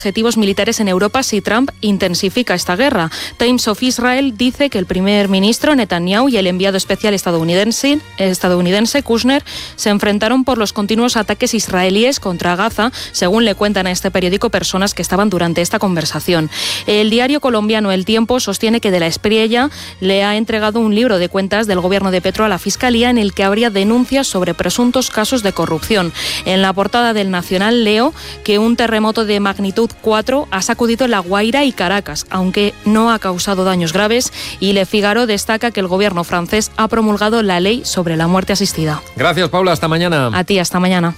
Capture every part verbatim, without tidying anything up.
objetivos militares en Europa si Trump intensifica esta guerra. Times of Israel dice que el primer ministro Netanyahu y el enviado especial estadounidense, estadounidense Kushner se enfrentaron por los continuos ataques israelíes contra Gaza, según le cuentan a este periódico personas que estaban durante esta conversación. El diario colombiano El Tiempo sostiene que De la Espriella le ha entregado un libro de cuentas del gobierno de Petro a la Fiscalía en el que habría denuncias sobre presuntos casos de corrupción. En la portada del Nacional leo que un terremoto de magnitud cuatro ha sacudido La Guaira y Caracas, aunque no ha causado daños graves, y Le Figaro destaca que el gobierno francés ha promulgado la ley sobre la muerte asistida. Gracias, Paula, hasta mañana. A ti, hasta mañana.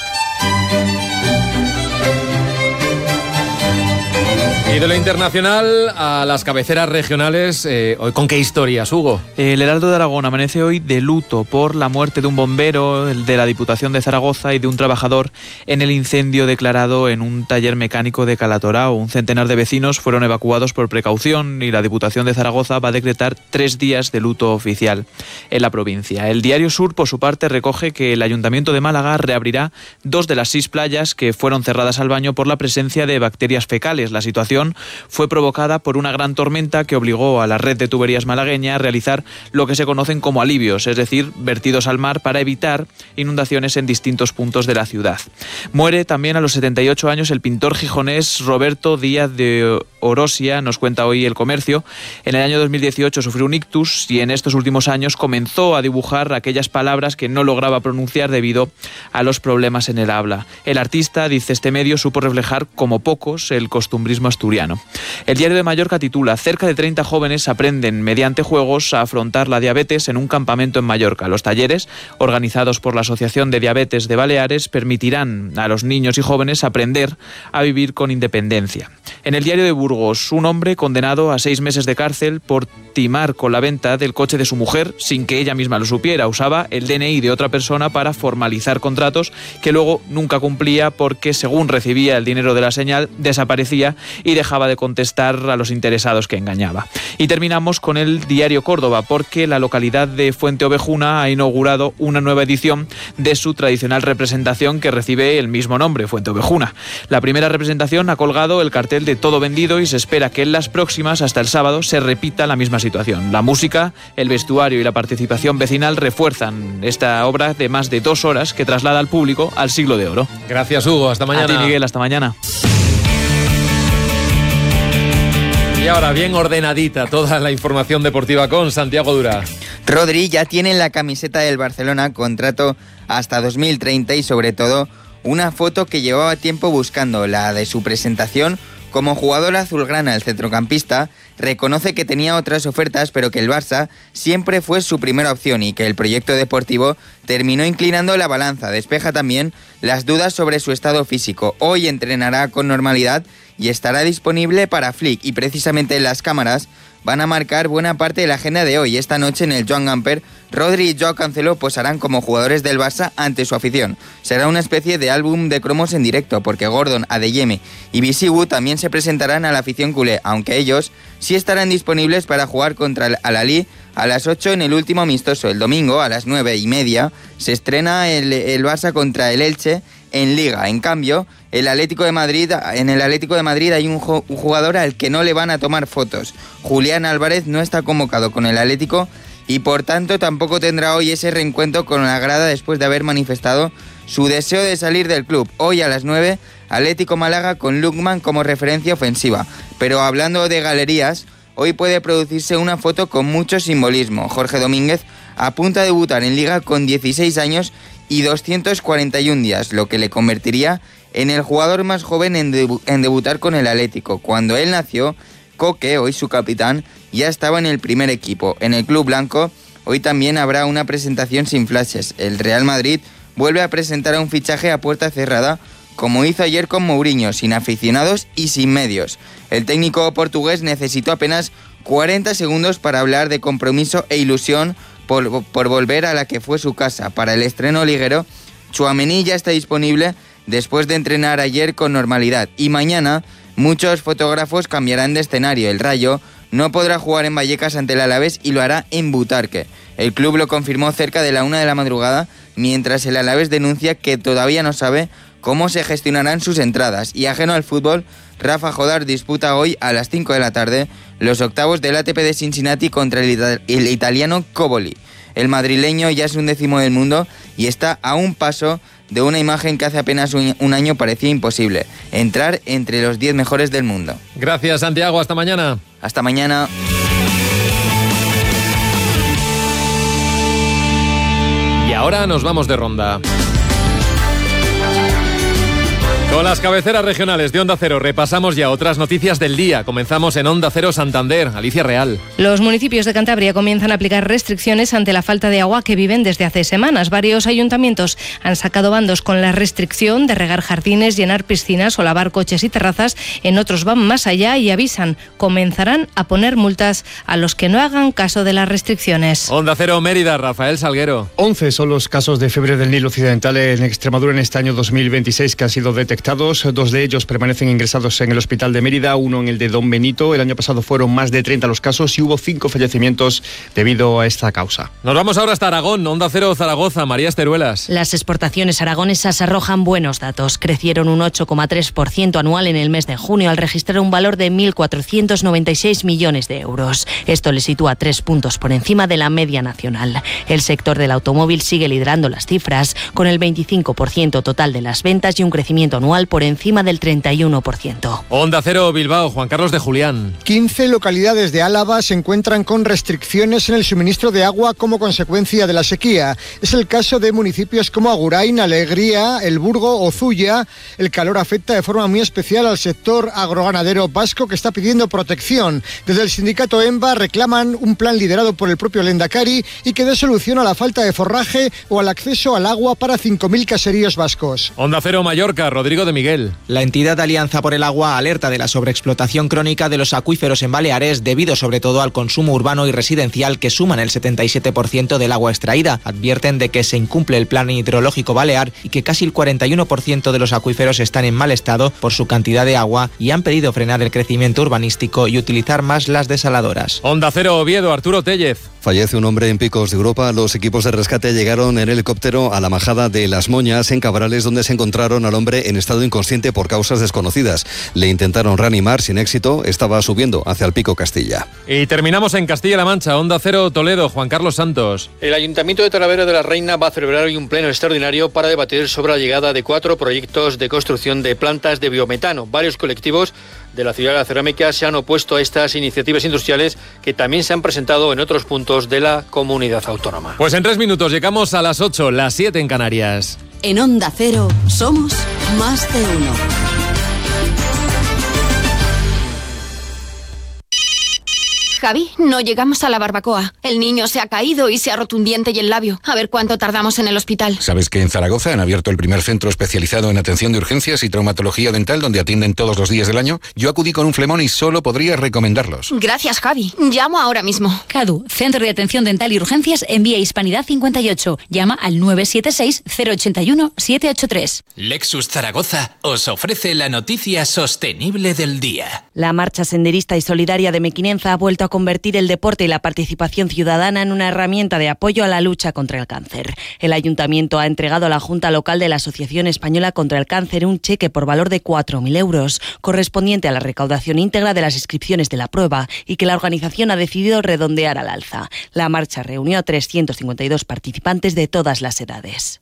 Y de lo internacional a las cabeceras regionales, eh, hoy ¿con qué historias, Hugo? El Heraldo de Aragón amanece hoy de luto por la muerte de un bombero de la Diputación de Zaragoza y de un trabajador en el incendio declarado en un taller mecánico de Calatorao. Un centenar de vecinos fueron evacuados por precaución y la Diputación de Zaragoza va a decretar tres días de luto oficial en la provincia. El Diario Sur, por su parte, recoge que el Ayuntamiento de Málaga reabrirá dos de las seis playas que fueron cerradas al baño por la presencia de bacterias fecales. La situación fue provocada por una gran tormenta que obligó a la red de tuberías malagueña a realizar lo que se conocen como alivios, es decir, vertidos al mar para evitar inundaciones en distintos puntos de la ciudad. Muere también a los setenta y ocho años el pintor gijonés Roberto Díaz de Orosia, nos cuenta hoy El Comercio. En el año dos mil dieciocho sufrió un ictus y en estos últimos años comenzó a dibujar aquellas palabras que no lograba pronunciar debido a los problemas en el habla. El artista, dice este medio, supo reflejar como pocos el costumbrismo asturiano. El Diario de Mallorca titula: cerca de treinta jóvenes aprenden mediante juegos a afrontar la diabetes en un campamento en Mallorca. Los talleres, organizados por la Asociación de Diabetes de Baleares, permitirán a los niños y jóvenes aprender a vivir con independencia. En el Diario de Burgos, un hombre condenado a seis meses de cárcel por timar con la venta del coche de su mujer sin que ella misma lo supiera. Usaba el D N I de otra persona para formalizar contratos que luego nunca cumplía porque, según recibía el dinero de la señal, desaparecía y dejaba de contestar a los interesados que engañaba. Y terminamos con el Diario Córdoba, porque la localidad de Fuente Ovejuna ha inaugurado una nueva edición de su tradicional representación que recibe el mismo nombre, Fuente Ovejuna. La primera representación ha colgado el cartel de todo vendido y se espera que en las próximas, hasta el sábado, se repita la misma situación. La música, el vestuario y la participación vecinal refuerzan esta obra de más de dos horas que traslada al público al siglo de oro. Gracias, Hugo. Hasta mañana. A ti, Miguel. Hasta mañana. Y ahora, bien ordenadita toda la información deportiva con Santiago Dura. Rodri ya tiene en la camiseta del Barcelona contrato hasta dos mil treinta y, sobre todo, una foto que llevaba tiempo buscando, la de su presentación como jugador azulgrana. El centrocampista reconoce que tenía otras ofertas, pero que el Barça siempre fue su primera opción y que el proyecto deportivo terminó inclinando la balanza. Despeja también las dudas sobre su estado físico. Hoy entrenará con normalidad y estará disponible para Flick, y precisamente las cámaras van a marcar buena parte de la agenda de hoy. Esta noche en el Joan Gamper, Rodri y Joao Cancelo posarán como jugadores del Barça ante su afición. Será una especie de álbum de cromos en directo, porque Gordon, Adeyemi y Bisigu también se presentarán a la afición culé, aunque ellos sí estarán disponibles para jugar contra el Al-Ahly a las ocho en el último amistoso. El domingo a las nueve y media se estrena el, el Barça contra el Elche en Liga. En cambio, el Atlético de Madrid, en el Atlético de Madrid hay un, jo, un jugador al que no le van a tomar fotos. Julián Álvarez no está convocado con el Atlético y por tanto tampoco tendrá hoy ese reencuentro con la grada después de haber manifestado su deseo de salir del club. Hoy a las nueve, Atlético Málaga con Lukman como referencia ofensiva. Pero hablando de galerías, hoy puede producirse una foto con mucho simbolismo. Jorge Domínguez apunta a debutar en Liga con dieciséis años y doscientos cuarenta y un días, lo que le convertiría en el jugador más joven en, debu- en debutar con el Atlético. Cuando él nació, Coque, hoy su capitán, ya estaba en el primer equipo. En el club blanco, hoy también habrá una presentación sin flashes. El Real Madrid vuelve a presentar un fichaje a puerta cerrada, como hizo ayer con Mourinho, sin aficionados y sin medios. El técnico portugués necesitó apenas cuarenta segundos para hablar de compromiso e ilusión por, por volver a la que fue su casa. Para el estreno liguero, Tchouaméni ya está disponible después de entrenar ayer con normalidad. Y mañana muchos fotógrafos cambiarán de escenario. El Rayo no podrá jugar en Vallecas ante el Alavés y lo hará en Butarque. El club lo confirmó cerca de la una de la madrugada, mientras el Alavés denuncia que todavía no sabe cómo se gestionarán sus entradas. Y ajeno al fútbol, Rafa Jodar disputa hoy a las cinco de la tarde los octavos del A T P de Cincinnati contra el, ita- el italiano Coboli. El madrileño ya es un décimo del mundo y está a un paso de una imagen que hace apenas un, un año parecía imposible: entrar entre los diez mejores del mundo. Gracias, Santiago. Hasta mañana. Hasta mañana. Y ahora nos vamos de ronda. Con las cabeceras regionales de Onda Cero repasamos ya otras noticias del día. Comenzamos en Onda Cero Santander. Alicia Real. Los municipios de Cantabria comienzan a aplicar restricciones ante la falta de agua que viven desde hace semanas. Varios ayuntamientos han sacado bandos con la restricción de regar jardines, llenar piscinas o lavar coches y terrazas. En otros van más allá y avisan, comenzarán a poner multas a los que no hagan caso de las restricciones. Onda Cero Mérida, Rafael Salguero. once son los casos de fiebre del Nilo Occidental en Extremadura en este año dos mil veintiséis que han sido detectados. Dos de ellos permanecen ingresados en el hospital de Mérida, uno en el de Don Benito. El año pasado fueron más de treinta los casos y hubo cinco fallecimientos debido a esta causa. Nos vamos ahora hasta Aragón, Onda Cero Zaragoza, María Esteruelas. Las exportaciones aragonesas arrojan buenos datos. Crecieron un ocho coma tres por ciento anual en el mes de junio al registrar un valor de mil cuatrocientos noventa y seis millones de euros. Esto le sitúa tres puntos por encima de la media nacional. El sector del automóvil sigue liderando las cifras, con el veinticinco por ciento total de las ventas y un crecimiento anual por encima del treinta y uno por ciento. Onda Cero Bilbao, Juan Carlos de Julián. quince localidades de Álava se encuentran con restricciones en el suministro de agua como consecuencia de la sequía. Es el caso de municipios como Agurain, Alegría, El Burgo o Zuya. El calor afecta de forma muy especial al sector agroganadero vasco, que está pidiendo protección. Desde el sindicato EMBA reclaman un plan liderado por el propio Lehendakari y que dé solución a la falta de forraje o al acceso al agua para cinco mil caseríos vascos. Onda Cero Mallorca, Rodrigo de Miguel. La entidad Alianza por el Agua alerta de la sobreexplotación crónica de los acuíferos en Baleares debido sobre todo al consumo urbano y residencial, que suman el setenta y siete por ciento del agua extraída. Advierten de que se incumple el plan hidrológico balear y que casi el cuarenta y uno por ciento de los acuíferos están en mal estado por su cantidad de agua, y han pedido frenar el crecimiento urbanístico y utilizar más las desaladoras. Onda Cero Oviedo, Arturo Tellez. Fallece un hombre en Picos de Europa. Los equipos de rescate llegaron en helicóptero a la majada de Las Moñas, en Cabrales, donde se encontraron al hombre en estado inconsciente por causas desconocidas. Le intentaron reanimar sin éxito. Estaba subiendo hacia el Pico Castilla. Y terminamos en Castilla-La Mancha, Onda Cero Toledo, Juan Carlos Santos. El Ayuntamiento de Talavera de la Reina va a celebrar hoy un pleno extraordinario para debatir sobre la llegada de cuatro proyectos de construcción de plantas de biometano. Varios colectivos de la ciudad de la cerámica se han opuesto a estas iniciativas industriales, que también se han presentado en otros puntos de la comunidad autónoma. Pues en tres minutos llegamos a las ocho, las siete en Canarias. En Onda Cero somos más de uno. Javi, no llegamos a la barbacoa. El niño se ha caído y se ha roto un diente y el labio. A ver cuánto tardamos en el hospital. ¿Sabes que en Zaragoza han abierto el primer centro especializado en atención de urgencias y traumatología dental, donde atienden todos los días del año? Yo acudí con un flemón y solo podría recomendarlos. Gracias, Javi. Llamo ahora mismo. CADU, Centro de Atención Dental y Urgencias, en Vía Hispanidad cincuenta y ocho. Llama al nueve siete seis, cero ocho uno, siete ocho tres. Lexus Zaragoza os ofrece la noticia sostenible del día. La marcha senderista y solidaria de Mequinenza ha vuelto a convertir el deporte y la participación ciudadana en una herramienta de apoyo a la lucha contra el cáncer. El Ayuntamiento ha entregado a la Junta Local de la Asociación Española contra el Cáncer un cheque por valor de cuatro mil euros, correspondiente a la recaudación íntegra de las inscripciones de la prueba, y que la organización ha decidido redondear al alza. La marcha reunió a trescientos cincuenta y dos participantes de todas las edades.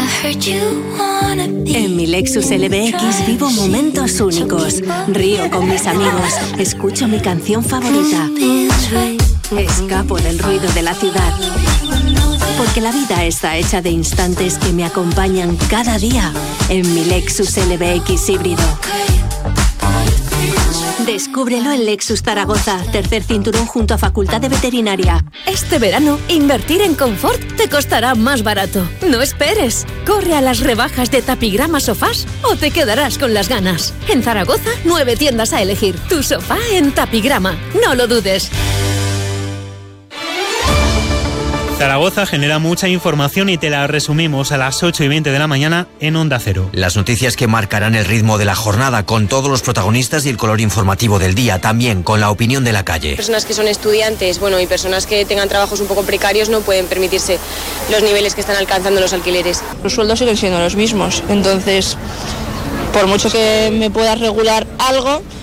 En mi Lexus L B X vivo momentos únicos. Río con mis amigos, escucho mi canción favorita, escapo del ruido de la ciudad. Porque la vida está hecha de instantes que me acompañan cada día en mi Lexus L B X híbrido. Descúbrelo en Lexus Zaragoza, tercer cinturón junto a Facultad de Veterinaria. Este verano, invertir en confort te costará más barato. No esperes. Corre a las rebajas de Tapigrama Sofás o te quedarás con las ganas. En Zaragoza, nueve tiendas a elegir. Tu sofá en Tapigrama. No lo dudes. Zaragoza genera mucha información y te la resumimos a las ocho y veinte de la mañana en Onda Cero. Las noticias que marcarán el ritmo de la jornada, con todos los protagonistas y el color informativo del día, también con la opinión de la calle. Personas que son estudiantes, bueno, y personas que tengan trabajos un poco precarios no pueden permitirse los niveles que están alcanzando los alquileres. Los sueldos siguen siendo los mismos, entonces por mucho que me puedas regular algo,